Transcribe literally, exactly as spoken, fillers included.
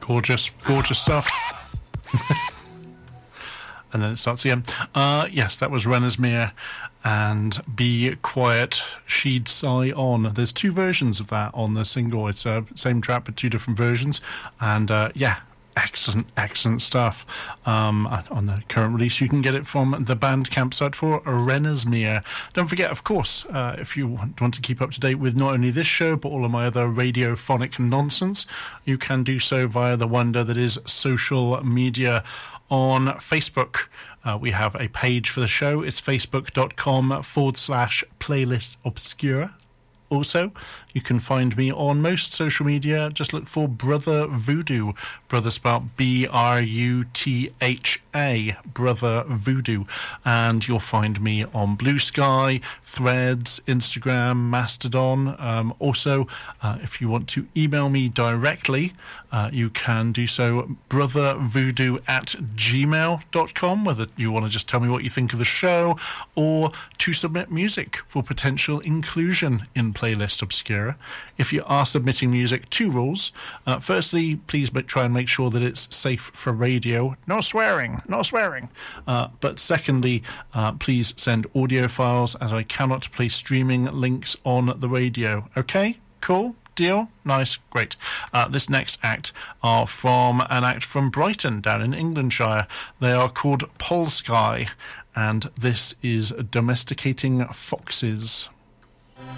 Gorgeous, gorgeous stuff. And then it starts again. Uh, yes, that was Rennersmere and Be Quiet, She'd Sigh On. There's two versions of that on the single. It's the uh, same track, but two different versions. And uh, yeah, excellent, excellent stuff. Um, on the current release, you can get it from the Bandcamp site for Rennersmere. Don't forget, of course, uh, if you want, want to keep up to date with not only this show, but all of my other radiophonic nonsense, you can do so via the wonder that is social media. On Facebook, uh, we have a page for the show. It's facebook.com forward slash playlist obscura. Also, you can find me on most social media. Just look for Brother Voodoo. Brother spelled B R U T H A. Brother Voodoo. And you'll find me on Blue Sky, Threads, Instagram, Mastodon. Um, also, uh, if you want to email me directly, uh, you can do so brothervoodoo at gmail dot com, whether you want to just tell me what you think of the show or to submit music for potential inclusion in Playlist Obscura. If you are submitting music, two rules. Uh, firstly, please try and make sure that it's safe for radio. No swearing, no swearing. Uh, but secondly, uh, please send audio files, as I cannot play streaming links on the radio. Okay? Cool? Deal? Nice, great. Uh, this next act are from an act from Brighton, down in Englandshire. They are called Polsky, and this is Domesticating Foxes.